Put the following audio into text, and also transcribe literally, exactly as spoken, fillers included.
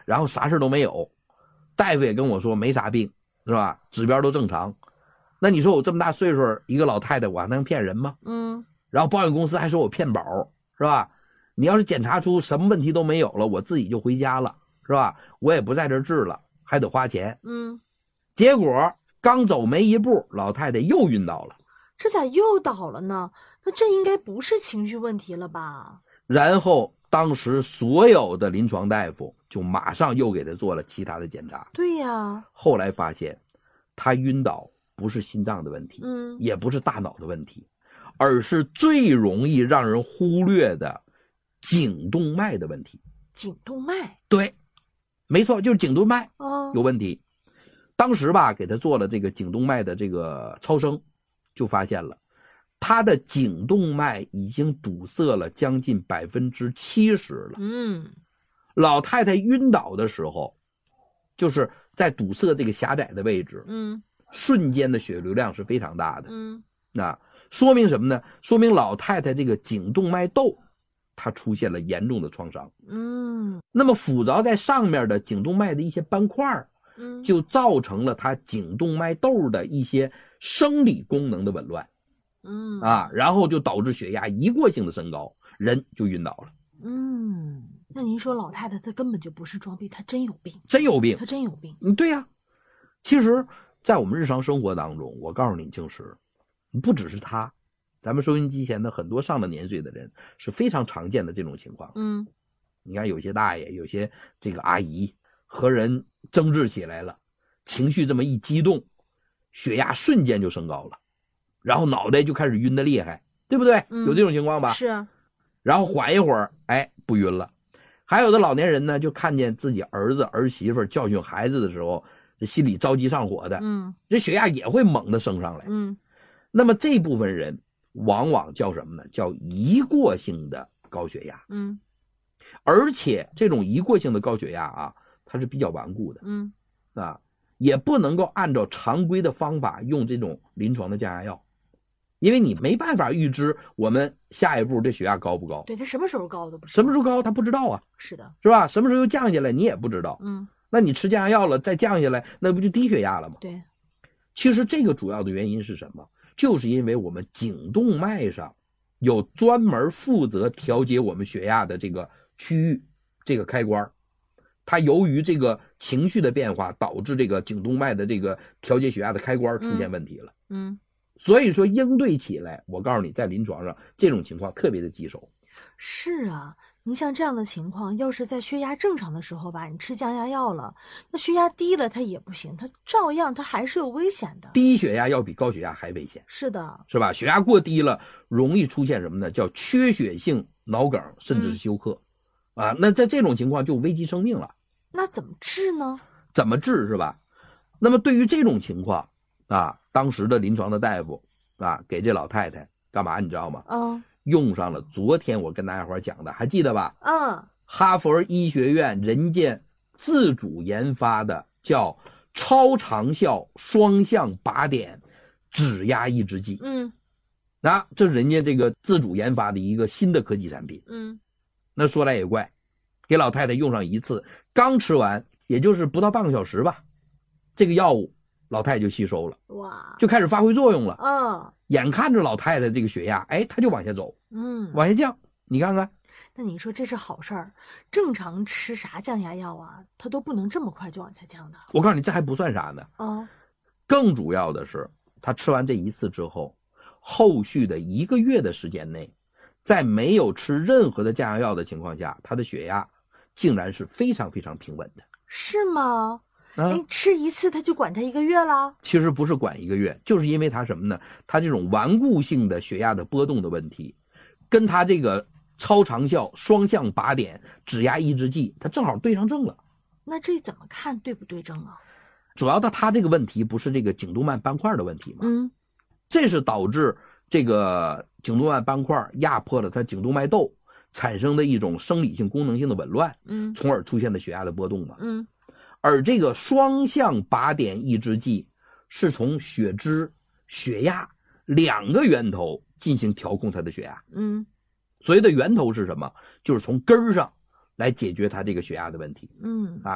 然后啥事都没有，大夫也跟我说没啥病，是吧？指标都正常。那你说我这么大岁数一个老太太，我还能骗人吗？ 嗯， 然后保险公司还说我骗保，是吧？你要是检查出什么问题都没有了，我自己就回家了，是吧？我也不在这治了，还得花钱。 嗯， 结果刚走没一步，老太太又晕倒了。 这咋又倒了呢？那这应该不是情绪问题了吧？ 然后当时所有的临床大夫就马上又给他做了其他的检查。 对呀。 后来发现他晕倒不是心脏的问题， 嗯， 也不是大脑的问题，而是最容易让人忽略的颈动脉的问题。 颈动脉？ 对，没错，就是颈动脉有问题。 哦， 当时吧，给他做了这个颈动脉的这个超声，就发现了他的颈动脉已经堵塞了将近百分之七十了。 嗯， 老太太晕倒的时候，就是在堵塞这个狭窄的位置， 嗯， 瞬间的血流量是非常大的。 嗯， 那说明什么呢？说明老太太这个颈动脉窦它出现了严重的创伤。 嗯， 那么附着在上面的颈动脉的一些斑块， 嗯， 就造成了它颈动脉窦的一些生理功能的紊乱。 嗯啊，然后就导致血压一过性的升高，人就晕倒了。 嗯，那您说老太太她根本就不是装逼，她真有病， 真有病， 她真有病。 嗯，对呀、啊。其实，在我们日常生活当中，我告诉你，静石，不只是他，咱们收音机前的很多上了年岁的人是非常常见的这种情况。 嗯， 你看有些大爷，有些这个阿姨和人争执起来了，情绪这么一激动，血压瞬间就升高了。然后脑袋就开始晕得厉害，对不对？ 嗯、 有这种情况吧？ 是啊。 然后缓一会儿，哎，不晕了。还有的老年人呢，就看见自己儿子儿媳妇教训孩子的时候，这心里着急上火的， 嗯， 这血压也会猛地升上来。 嗯， 那么这部分人往往叫什么呢？叫一过性的高血压。 嗯， 而且这种一过性的高血压啊，它是比较顽固的。 嗯， 啊，也不能够按照常规的方法用这种临床的降压药。因为你没办法预知我们下一步这血压高不高， 对，他什么时候高都不知道， 什么时候高他不知道啊， 是的， 是吧？什么时候又降下来你也不知道， 嗯， 那你吃降压药了再降下来，那不就低血压了吗？ 对， 其实这个主要的原因是什么？就是因为我们颈动脉上有专门负责调节我们血压的这个区域，这个开关，它由于这个情绪的变化，导致这个颈动脉的这个调节血压的开关出现问题了。 嗯。嗯， 所以说应对起来，我告诉你，在临床上这种情况特别的棘手。 是啊，你像这样的情况，要是在血压正常的时候吧，你吃降压药了，那血压低了它也不行，它照样它还是有危险的。 低血压要比高血压还危险。 是的， 是吧？血压过低了，容易出现什么呢？叫缺血性脑梗，甚至是休克。嗯、啊，那在这种情况就危及生命了。 那怎么治呢？ 怎么治是吧？那么对于这种情况啊，当时的临床的大夫啊，给这老太太干嘛你知道吗？ 嗯， 用上了昨天我跟大家伙讲的，还记得吧？ 嗯， 哈佛医学院人家自主研发的叫超长效双向靶点指压抑制剂。 嗯， 那这是人家这个自主研发的一个新的科技产品。 嗯， 那说来也怪，给老太太用上一次，刚吃完也就是不到半个小时吧，这个药物老太太就吸收了， 哇， 就开始发挥作用了。 嗯， 眼看着老太太这个血压，哎，她就往下走， 嗯， 往下降。你看看， 那你说这是好事儿？正常吃啥降压药啊，它都不能这么快就往下降的。 我告诉你，这还不算啥呢。 哦， 更主要的是，她吃完这一次之后，后续的一个月的时间内，在没有吃任何的降压药的情况下，她的血压竟然是非常非常平稳的。 是吗？ 啊， 哎，吃一次他就管他一个月了？ 其实不是管一个月，就是因为它什么呢？它这种顽固性的血压的波动的问题，跟它这个超长效双向靶点指压抑制剂，它正好对上症了。 那这怎么看对不对症啊？ 主要的它这个问题不是这个颈动脉斑块的问题吗？ 嗯， 这是导致这个颈动脉斑块压迫了它颈动脉窦，产生的一种生理性功能性的紊乱， 嗯， 从而出现的血压的波动嘛。 嗯， 而这个双向靶点抑制剂是从血脂、血压两个源头进行调控它的血压。 嗯， 所谓的源头是什么？就是从根儿上来解决它这个血压的问题。 嗯， 啊。